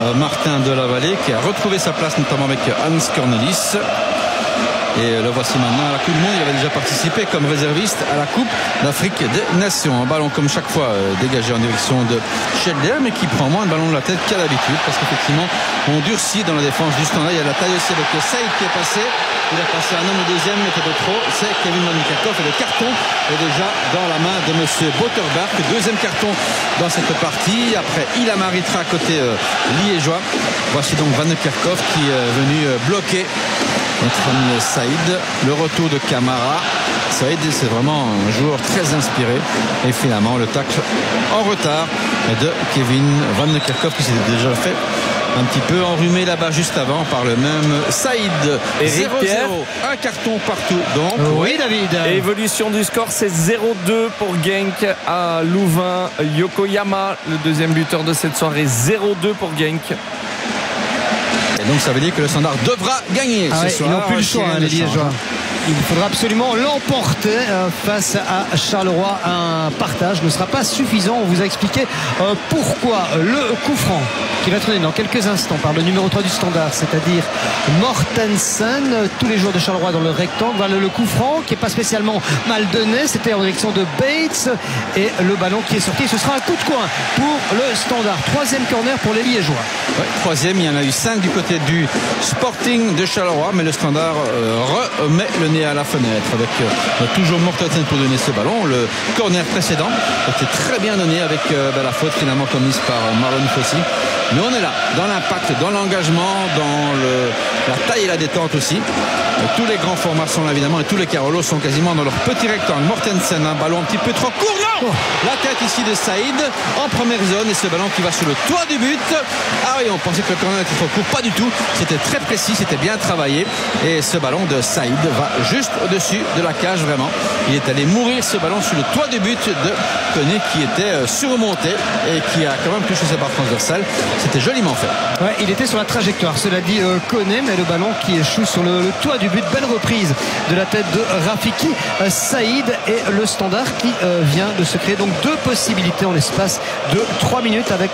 Martin Delavallee qui a retrouvé sa place notamment avec Hans Cornelis. Et le voici maintenant à la Coupe du Monde. Il avait déjà participé comme réserviste à la Coupe d'Afrique des Nations. Un ballon comme chaque fois dégagé en direction de Schelder, mais qui prend moins de ballon de la tête qu'à l'habitude, parce qu'effectivement on durcit dans la défense du Standard. Il y a la taille aussi avec Saïd qui est passé. Il a passé un homme au deuxième, mais c'était trop. C'est Kevin Van Kerkhoff et le carton est déjà dans la main de monsieur Botterbark. Deuxième carton dans cette partie. Après Ila Maritra côté liégeois. Voici donc Van Kerkhoff qui est venu bloquer notre ami Saïd. Le retour de Camara. Saïd, c'est vraiment un joueur très inspiré. Et finalement le tacle en retard de Kevin Van Kerkhoff qui s'était déjà fait un petit peu enrhumé là-bas juste avant par le même Saïd. 0-0, un carton partout donc. Oui David. Et évolution du score, c'est 0-2 pour Genk à Louvain. Yokoyama, le deuxième buteur de cette soirée. 0-2 pour Genk. Et donc ça veut dire que le Standard devra gagner ce soir. Ils n'ont plus le choix, les Liégeois. Il faudra absolument l'emporter face à Charleroi. Un partage ne sera pas suffisant. On vous a expliqué pourquoi. Le coup franc qui va être donné dans quelques instants par le numéro 3 du Standard, c'est-à-dire Mortensen. Tous les joueurs de Charleroi dans le rectangle. Voilà le coup franc qui n'est pas spécialement mal donné. C'était en direction de Bates. Et le ballon qui est sorti. Ce sera un coup de coin pour le Standard. Troisième corner pour les Liégeois. Ouais, troisième, il y en a eu 5 du côté du Sporting de Charleroi. Mais le Standard remet le nez à la fenêtre avec toujours Mortensen pour donner ce ballon. Le corner précédent était très bien donné avec la faute finalement commise par Marlon Fossi. Mais on est là, dans l'impact, dans l'engagement, dans la taille et la détente aussi. Tous les grands formats sont là évidemment et tous les Carolos sont quasiment dans leur petit rectangle. Mortensen, un ballon un petit peu trop court. Non, la tête ici de Saïd en première zone et ce ballon qui va sur le toit du but. Ah oui, on pensait que le corner était trop court, pas du tout. C'était très précis, c'était bien travaillé et ce ballon de Saïd va juste au-dessus de la cage vraiment. Il est allé mourir ce ballon sur le toit du but de Koné qui était surmonté et qui a quand même touché sa barre transversale. C'était joliment fait. Ouais, il était sur la trajectoire, cela dit Koné, mais le ballon qui échoue sur le toit du but. Belle reprise de la tête de Rafiki Saïd et le Standard qui vient de se créer donc deux possibilités en l'espace de 3 minutes avec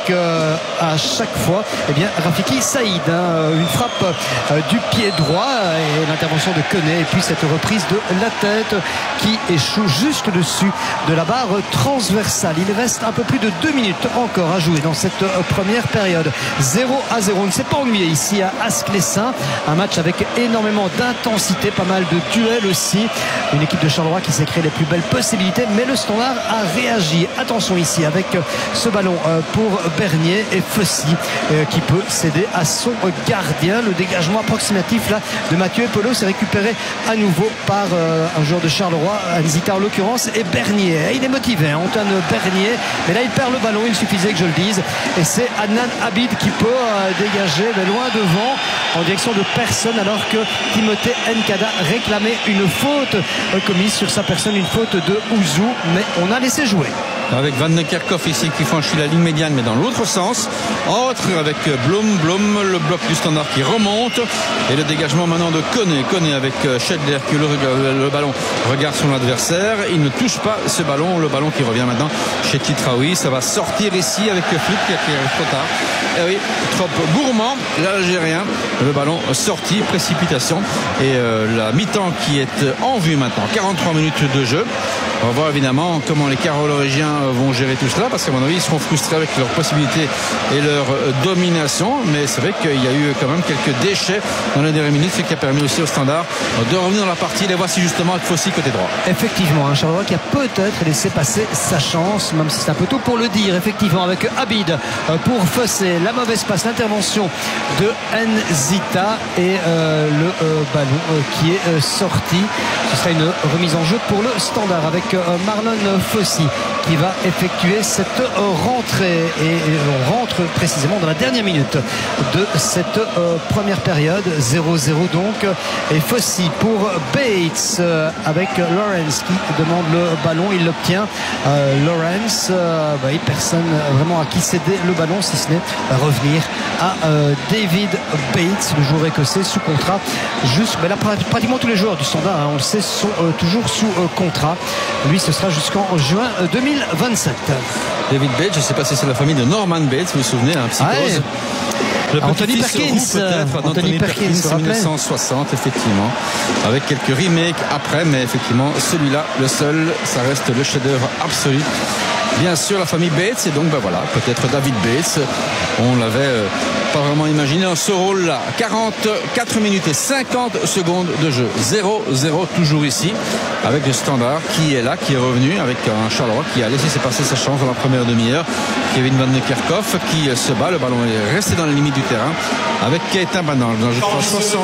à chaque fois Rafiki Saïd, une frappe du pied droit et l'intervention de Koné et puis cette reprise de la tête qui échoue juste au-dessus de la barre transversale. Il reste un peu plus de 2 minutes encore à jouer dans cette première période. 0-0. On ne s'est pas ennuyé ici à Ascq-les-Saints. Un match avec énormément d'intensité, pas mal de duels aussi. Une équipe de Charleroi qui s'est créé les plus belles possibilités, mais le Standard a réagi. Attention ici avec ce ballon pour Bernier et Fossi qui peut céder à son gardien. Le dégagement approximatif là de Mathieu Epolo s'est récupéré à nouveau par un joueur de Charleroi, Anzita en l'occurrence, et Bernier. Et il est motivé, Antoine Bernier, mais là il perd le ballon, il suffisait que je le dise, et c'est Adnan Abid qui peut dégager mais loin devant en direction de personne, alors que Timothée Nkada réclamait une faute commise sur sa personne, une faute de Ouzou, mais on a laissé jouer. Avec Van Kerkhoff ici qui franchit la ligne médiane mais dans l'autre sens. Entre avec Blum, le bloc du Standard qui remonte et le dégagement maintenant de Koné avec Schelder qui le ballon regarde son adversaire. Il ne touche pas ce ballon, le ballon qui revient maintenant chez Titraoui. Ça va sortir ici avec Fluke qui arrive trop tard. Et oui, trop gourmand l'Algérien. Le ballon sorti, précipitation et la mi-temps qui est en vue maintenant. 43 minutes de jeu. On va voir évidemment comment les Carolorgiens vont gérer tout cela, parce qu'à mon avis ils seront frustrés avec leurs possibilités et leur domination, mais c'est vrai qu'il y a eu quand même quelques déchets dans les dernières minutes, ce qui a permis aussi au Standard de revenir dans la partie. Les voici justement avec Fossi côté droit. Effectivement, un Charleroi qui a peut-être laissé passer sa chance, même si c'est un peu tôt pour le dire. Effectivement, avec Abid pour Fossé, la mauvaise passe, l'intervention de Nzita et le ballon qui est sorti. Ce sera une remise en jeu pour le Standard avec Marlon Fossi qui va effectuer cette rentrée, et on rentre précisément dans la dernière minute de cette première période. 0-0 donc, et Fossi pour Bates avec Lawrence qui demande le ballon, il l'obtient. Lawrence, personne vraiment à qui céder le ballon si ce n'est revenir à David Bates, le joueur écossais sous contrat. Là, pratiquement tous les joueurs du Standard, on le sait, sont toujours sous contrat. Lui, ce sera jusqu'en juin 2027. David Bates, je ne sais pas si c'est la famille de Norman Bates, vous vous souvenez, un psychose. Anthony Perkins, Anthony Perkins 1960 effectivement, avec quelques remakes après, mais effectivement celui-là, le seul, ça reste le chef-d'œuvre absolu. Bien sûr la famille Bates, et donc voilà, peut-être David Bates, on l'avait pas vraiment imaginé dans ce rôle-là. 44 minutes et 50 secondes de jeu, 0-0 toujours ici, avec le Standard qui est là, qui est revenu avec un Charleroi qui a laissé passer sa chance dans la première demi-heure. Kevin Van de Kerkhoff qui se bat, le ballon est resté dans les limites du terrain avec Keita Banal dans je crois 60.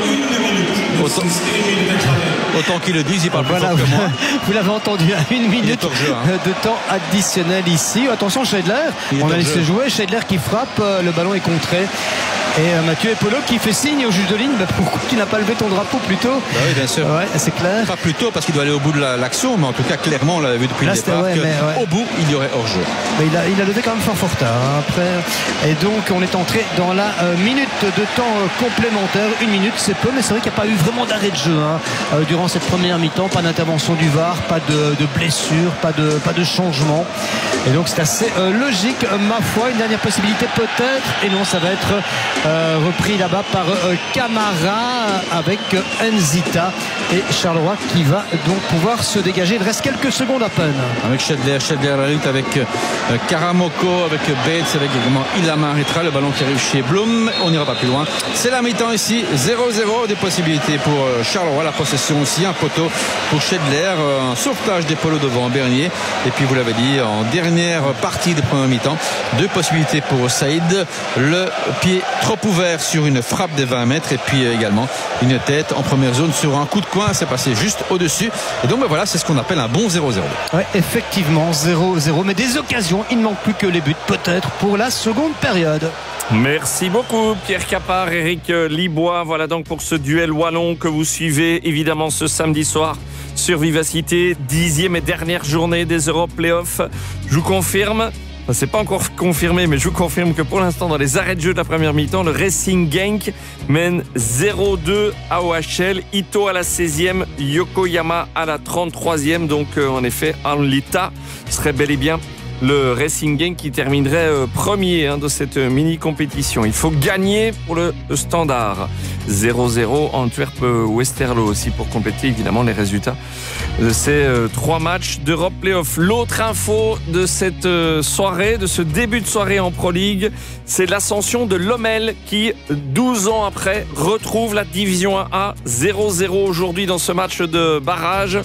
Autant qu'ils le disent, ils parlent plus fort que moi. Vous l'avez entendu, à 1 minute de temps additionnel ici. Attention, Scheidler, on a laissé jouer. Scheidler qui frappe, le ballon est contré. Et Mathieu Epolo qui fait signe au juge de ligne, pourquoi tu n'as pas levé ton drapeau plus tôt? Oui, bien sûr. Ouais, c'est clair. Pas plus tôt parce qu'il doit aller au bout de l'action, mais en tout cas, clairement, on l'avait vu depuis le départ. Au bout, il y aurait hors-jeu. Mais il a levé quand même fort tard après. Et donc, on est entré dans la minute de temps complémentaire. 1 minute, c'est peu, mais c'est vrai qu'il n'y a pas eu vraiment d'arrêt de jeu durant cette première mi-temps. Pas d'intervention du VAR, pas de blessure, pas de changement. Et donc, c'est assez logique, ma foi. Une dernière possibilité peut-être. Et non, ça va être repris là-bas par Camara avec Nzita et Charleroi qui va donc pouvoir se dégager. Il reste quelques secondes à peine. Avec Scheidler à la lutte, avec Karamoko, avec Bates, avec également Ilama Ritra, le ballon qui arrive chez Blum. On n'ira pas plus loin. C'est la mi-temps ici, 0-0, des possibilités pour Charleroi, la possession aussi, un poteau pour Scheidler, un sauvetage d'Epolo devant Bernier. Et puis vous l'avez dit, en dernière partie de première mi-temps, 2 possibilités pour Saïd, le pied trop ouvert sur une frappe des 20 mètres et puis également une tête en première zone sur un coup de coin, c'est passé juste au-dessus. Et donc voilà, c'est ce qu'on appelle un bon 0-0. Ouais, effectivement, 0-0, mais des occasions, il ne manque plus que les buts peut-être pour la seconde période. Merci beaucoup Pierre Capard, Eric Libois. Voilà donc pour ce duel wallon que vous suivez évidemment ce samedi soir sur Vivacité, 10e et dernière journée des Europe Playoffs. Je vous confirme, c'est pas encore confirmé, mais je vous confirme que pour l'instant, dans les arrêts de jeu de la première mi-temps, le Racing Genk mène 0-2 à OHL. Ito à la 16e, Yokoyama à la 33e. Donc, en effet, Anlita serait bel et bien le Racing Genk qui terminerait premier de cette mini-compétition. Il faut gagner pour le Standard. 0-0 Antwerp-Westerlo aussi pour compléter évidemment les résultats de ces 3 matchs d'Europe Playoff. L'autre info de cette soirée, de ce début de soirée en Pro League, c'est l'ascension de Lommel qui, 12 ans après, retrouve la Division 1A. 0-0 aujourd'hui dans ce match de barrage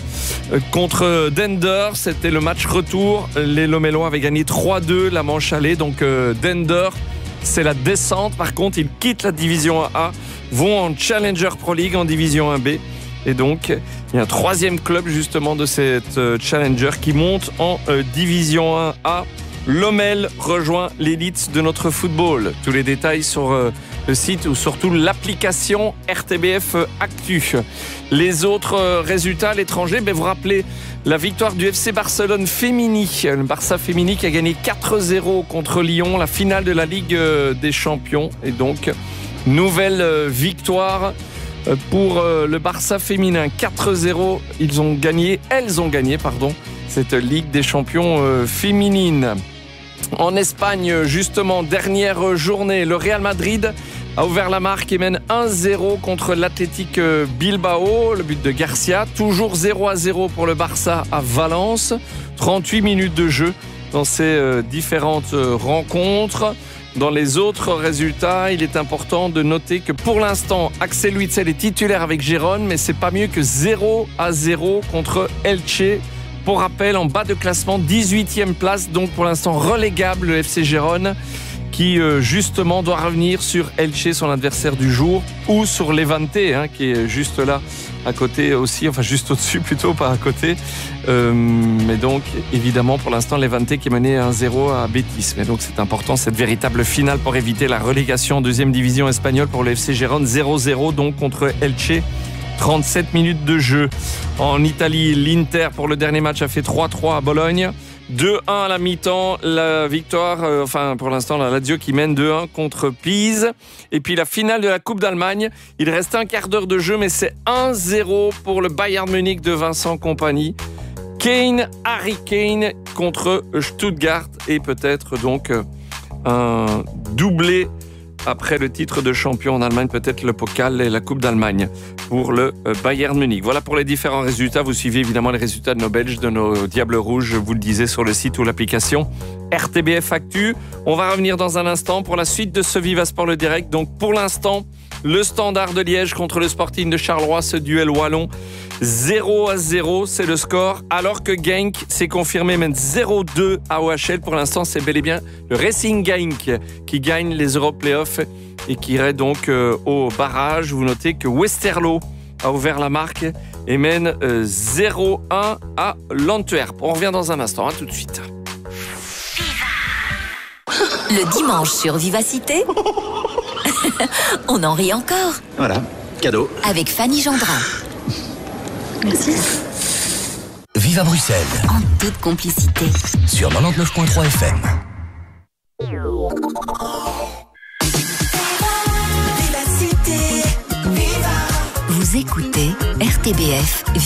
contre Dender. C'était le match retour. Les Lommellois avaient gagné 3-2 la manche allée. Donc Dender, c'est la descente. Par contre, ils quittent la Division 1A, vont en Challenger Pro League en Division 1B. Et donc, il y a un 3e club justement de cette Challenger qui monte en Division 1A. Lommel rejoint l'élite de notre football. Tous les détails sur le site ou surtout l'application RTBF Actu. Les autres résultats à l'étranger, vous rappelez la victoire du FC Barcelone Fémini. Le Barça Fémini qui a gagné 4-0 contre Lyon, la finale de la Ligue des Champions. Et donc, nouvelle victoire pour le Barça féminin. 4-0, elles ont gagné, cette Ligue des Champions féminine. En Espagne, justement, dernière journée, le Real Madrid a ouvert la marque et mène 1-0 contre l'Athletic Bilbao. Le but de Garcia, toujours 0-0 pour le Barça à Valence. 38 minutes de jeu dans ces différentes rencontres. Dans les autres résultats, il est important de noter que pour l'instant, Axel Witsel est titulaire avec Gérone, mais c'est pas mieux que 0-0 contre Elche. Pour rappel, en bas de classement, 18e place, donc pour l'instant relégable, le FC Gérone, qui justement doit revenir sur Elche, son adversaire du jour, ou sur Levante, qui est juste là à côté aussi, enfin juste au-dessus plutôt, pas à côté. Mais donc, évidemment, pour l'instant, Levante qui est mené 1-0 à Betis. Mais donc, c'est important, cette véritable finale pour éviter la relégation en 2e division espagnole pour le FC Gérone. 0-0 donc contre Elche. 37 minutes de jeu. En Italie, l'Inter pour le dernier match a fait 3-3 à Bologne. 2-1 à la mi-temps, la victoire, pour l'instant la Lazio qui mène 2-1 contre Pise. Et puis la finale de la Coupe d'Allemagne, il reste un quart d'heure de jeu, mais c'est 1-0 pour le Bayern Munich de Vincent Kompany. Harry Kane contre Stuttgart et peut-être donc un doublé après le titre de champion en Allemagne, peut-être le Pokal et la Coupe d'Allemagne pour le Bayern Munich. Voilà pour les différents résultats. Vous suivez évidemment les résultats de nos Belges, de nos Diables Rouges, je vous le disais, sur le site ou l'application RTBF Actu. On va revenir dans un instant pour la suite de ce Viva Sport le Direct. Donc pour l'instant, le Standard de Liège contre le Sporting de Charleroi, ce duel wallon 0-0, c'est le score, alors que Genk s'est confirmé mène 0-2 à OHL. Pour l'instant, c'est bel et bien le Racing Genk qui gagne les Europe Playoffs et qui irait donc au barrage. Vous notez que Westerlo a ouvert la marque et mène 0-1 à l'Antwerp. On revient dans un instant, tout de suite. Le dimanche sur Vivacité, on en rit encore. Voilà, cadeau. Avec Fanny Gendrin. Merci. Viva Bruxelles. En toute complicité. Sur 99.3 FM. Vous écoutez RTBF